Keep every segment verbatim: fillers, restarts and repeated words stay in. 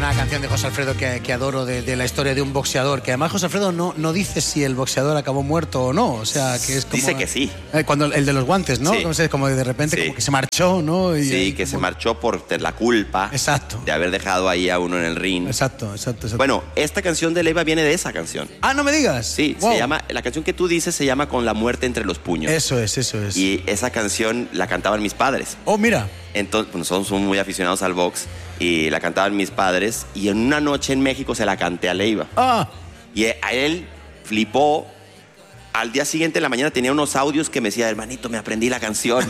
una canción de José Alfredo que, que adoro, de, de la historia de un boxeador, que además José Alfredo no, no dice si el boxeador acabó muerto o no, o sea, que es como... Dice que sí. Eh, cuando el de los guantes, ¿no? Sí. Como, se- como de repente Sí. como que se marchó, ¿no? Y, Sí, y que como- se marchó por la culpa Exacto. de haber dejado ahí a uno en el ring. Exacto, exacto, exacto. Bueno, esta canción de Leiva viene de esa canción. Ah, no me digas. Sí, Wow. se llama, la canción que tú dices se llama Con la muerte entre los puños. Eso es, eso es. Y esa canción la cantaban mis padres. Oh, mira. Entonces, pues, son, son muy aficionados al box y la cantaban mis padres. Y en una noche en México se la canté a Leiva. Ah, Y a él flipó. Al día siguiente, en la mañana, tenía unos audios que me decía, hermanito, me aprendí la canción. Y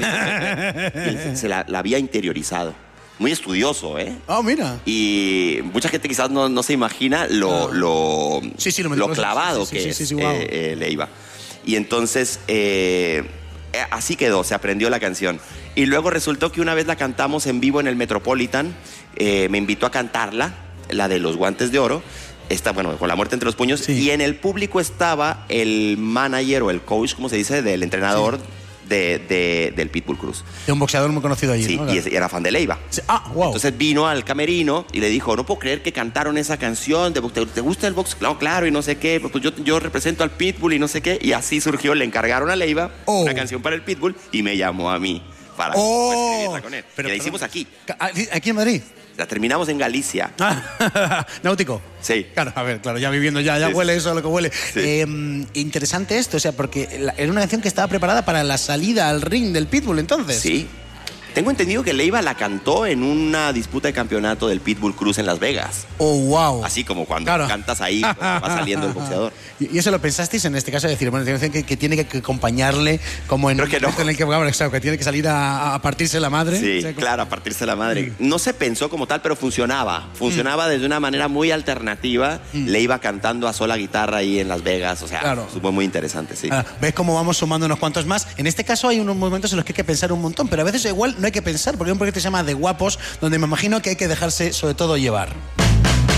él se la, la había interiorizado. Muy estudioso, ¿eh? oh, mira. Y mucha gente quizás no, no se imagina lo, lo, Sí, sí, lo lo meticuloso. clavado Sí, sí, que sí, es sí, sí, wow. eh, eh, Leiva. Y entonces, eh, eh, así quedó, se aprendió la canción. Y luego resultó que una vez la cantamos en vivo en el Metropolitan, eh, me invitó a cantarla, la de los guantes de oro, esta, bueno, con la muerte entre los puños, Sí. y en el público estaba el manager o el coach, como se dice, del entrenador de, de- del Pitbull Cruz. De un boxeador muy conocido allí, Sí, ¿no? y es- y era fan de Leiva. Sí. Ah, wow. Entonces vino al camerino y le dijo, no puedo creer que cantaron esa canción, ¿te, te- te gusta el box? Claro, claro, y no sé qué, pues yo, yo represento al Pitbull y no sé qué, y así surgió, le encargaron a Leiva Oh. una canción para el Pitbull y me llamó a mí para Oh. pues, escribirla con él. Pero, y la perdón. hicimos aquí, Ah, ¿aquí en Madrid? la terminamos en Galicia. Ah, náutico. Sí. Claro, a ver, claro, ya viviendo ya, ya Sí, huele sí. eso a lo que huele. Sí. Eh, interesante esto, o sea, porque la- era una canción que estaba preparada para la salida al ring del Pitbull, entonces. Sí. Tengo entendido que Leiva la cantó en una disputa de campeonato del Pitbull Cruz en Las Vegas. Oh, wow. Así como cuando Claro. cantas ahí, pues, va saliendo el boxeador. ¿Y y eso lo pensasteis en este caso? Decir, bueno, tiene una canción que, que tiene que, que acompañarle como en Creo que un momento no. en el que, bueno, exacto, que tiene que salir a, a partirse la madre. Sí, O sea, como- claro, a partirse la madre. No se pensó como tal, pero funcionaba. Funcionaba desde una manera muy alternativa. Le iba cantando a sola guitarra ahí en Las Vegas. O sea, Claro. fue muy interesante, sí. Ah, ¿ves cómo vamos sumando unos cuantos más? En este caso hay unos momentos en los que hay que pensar un montón, pero a veces igual no hay que pensar, porque hay un proyecto que se llama De Guapos, donde me imagino que hay que dejarse sobre todo llevar.